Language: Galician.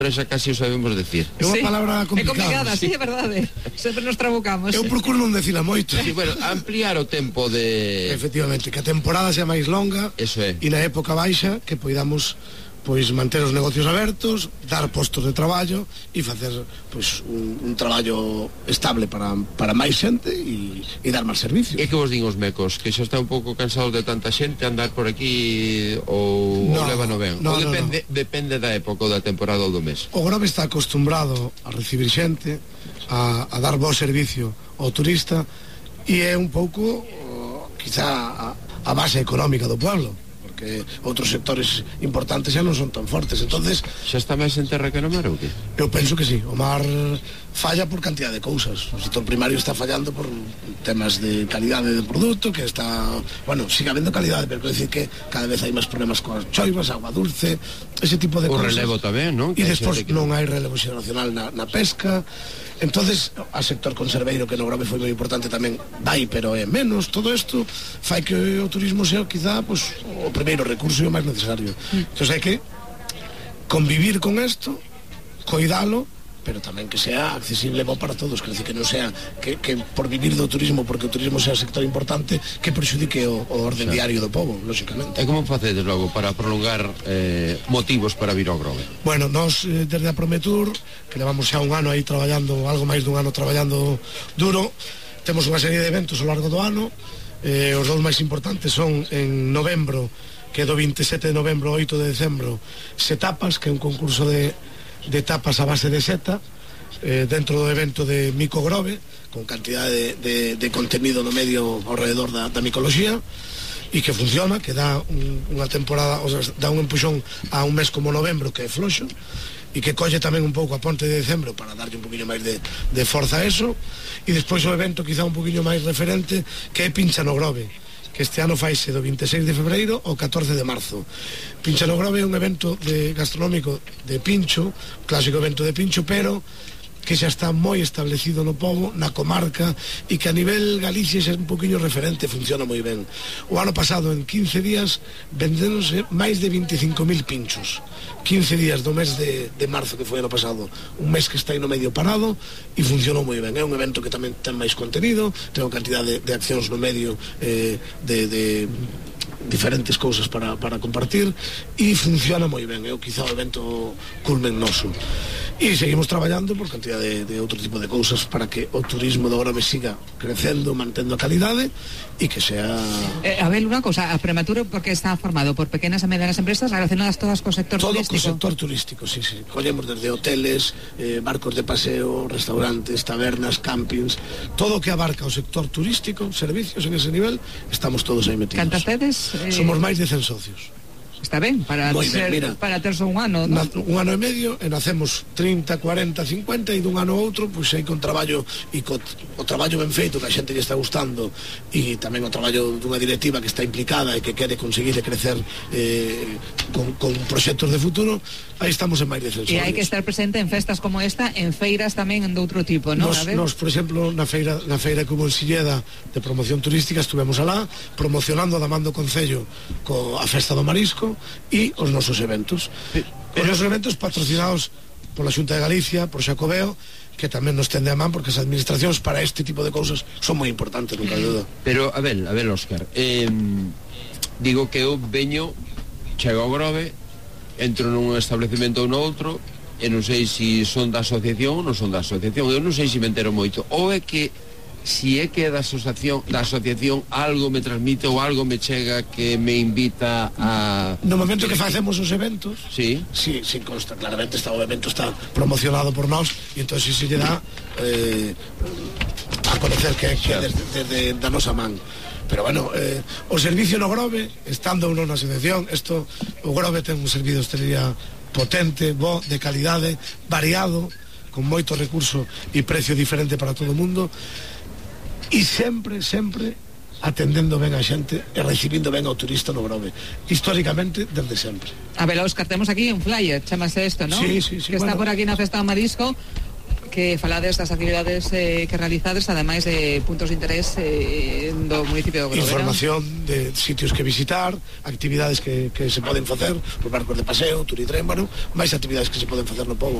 Esa casi o sabemos decir. É unha palabra complicada. É complicada, sí, é verdade. Sempre nos trabucamos. Eu procuro non decila moito. Sí, bueno, ampliar o tempo de... Efectivamente, que a temporada sea máis longa. Eso é. E na época baixa que poidamos pois manter os negocios abertos, dar postos de traballo e facer pois un traballo estable para máis xente e dar máis servicios. E que vos din os mecos? Que xa está un pouco cansados de tanta xente andar por aquí ou levano ben? Ou depende da época ou da temporada ou do mes? O Grove está acostumbrado a recibir xente, a dar bo servicio ao turista e é un pouco quizá a base económica do pueblo, que outros sectores importantes xa non son tan fortes. Entonces, xa está máis en terra que no mar ou que? Eu penso que sí. O mar falla por cantidad de cousas. O sector primario está fallando por temas de calidade do produto, que está, bueno, sigue habendo calidade, pero quero dicir que cada vez hai máis problemas coas choivas, agua dulce, ese tipo de cousas. O relevo tamén, non? E despois non hai relevo xeracional na pesca. Entonces, a sector conserveiro, que no Grove foi moi importante tamén, vai, pero é menos. Todo isto fai que o turismo sea, quizá, pues, o primeiro recurso e o máis necesario. Entón, hai que convivir con isto, coidalo, pero tamén que sea accesible bo para todos, quer dizer, que non sea que por vivir do turismo, porque o turismo sea sector importante, que perxudique o orden diario do povo, lóxicamente. E como facedes logo para prolongar motivos para vir ao Grove? Bueno, nós desde a Prometur, que levamos xa un ano aí traballando, algo máis dun ano traballando duro, temos unha serie de eventos ao largo do ano. Os dous máis importantes son en novembro, que é do 27 de novembro ao 8 de decembro, Setapas, que é un concurso de tapas a base de seta, dentro do evento de Mico Grove, con cantidade de contenido no medio ao redor da micoloxía, e que funciona, que dá unha temporada, o sea, dá un empuxón a un mes como novembro, que é floxo, e que colle tamén un pouco a ponte de decembro para darlle un poquinho máis de forza a eso. E despois o evento quizá un poquinho máis referente, que é Pincha no Grove, que este ano faise do 26 de febreiro ao 14 de marzo. Pincha no Grove é un evento gastronómico de pincho, clásico evento de pincho, pero que xa está moi establecido no pobo, na comarca, e que a nivel Galicia é un poquinho referente, funciona moi ben. O ano pasado, en 15 días, vendéronse máis de 25.000 pinchos. 15 días do mes de marzo, que foi ano pasado, un mes que está aí no medio parado, e funcionou moi ben. É un evento que tamén ten máis contenido, ten unha cantidad de accións no medio, de diferentes cousas para compartir, e funciona moi ben. É quizá o evento culmen noso. E seguimos traballando por cantidad de outro tipo de cousas para que o turismo do Grove siga crecendo, mantendo a calidade e que sea... A ver, unha cousa, a Prematura porque está formado por pequenas e medianas empresas relacionadas todas co sector turístico. Todo co sector turístico, sí. Collemos desde hoteles, barcos de paseo, restaurantes, tabernas, campings, todo o que abarca o sector turístico, servicios en ese nivel, estamos todos aí metidos. Cantas tedes? Somos máis de 100 socios. Está ben, para terse un ano, ¿no? Un ano e medio, e nacemos 30, 40, 50, e dun ano a outro, pois hai con traballo, e o traballo ben feito, que a xente lle está gustando, e tamén o traballo dunha directiva que está implicada e que quere conseguir crecer con proxectos de futuro, aí estamos en máis de 100 socios. E hai que estar presente en festas como esta, en feiras tamén de outro tipo, ¿no? Nos, por exemplo, na feira que hubo en Silleda de promoción turística, estuvemos alá promocionando da man do Concello a festa do marisco e os nosos eventos. Os nosos eventos patrocinados pola Xunta de Galicia, por Xacobeo, que tamén nos tende a man, porque as administracións para este tipo de cousas son moi importantes, nunca duda. Pero, a ver, Óscar, digo que eu veño, chego ao Grove, entro nun establecemento ou no outro, e non sei se son da asociación ou non son da asociación, eu non sei se me entero moito, ou é que si é que é da asociación algo me transmite ou algo me chega que me invita a... No momento que facemos os eventos, sí, consta, claramente o evento está promocionado por nós, e entón se lle dá a conocer que é desde da nosa man. Pero bueno, o servicio no Grove, estando uno na asociación, o Grove ten un servicio de hostelería potente, bo, de calidade, variado, con moito recurso e precio diferente para todo o mundo, e sempre atendendo ben a xente e recibindo ben ao turista no Grove, históricamente desde sempre. A ver, Óscar, temos aquí un flyer, chamase isto, ¿no? Sí. Que está por aquí na festa do marisco. que falades das actividades que realizades, ademais de puntos de interés do municipio de Grove. Información de sitios que visitar, actividades que se poden facer, os barcos de paseo, turismo, máis actividades que se poden facer no pobo.